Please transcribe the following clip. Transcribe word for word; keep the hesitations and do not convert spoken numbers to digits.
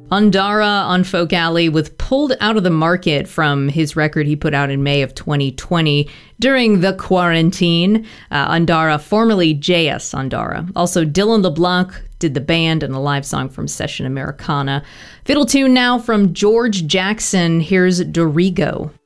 Undara on Folk Alley was pulled out of the market from his record he put out in May of twenty twenty during the quarantine. Uh, Undara, formerly J S Undara. Also, Dylan LeBlanc did the band and a live song from Session Americana. Fiddle tune now from George Jackson. Here's Dorigo.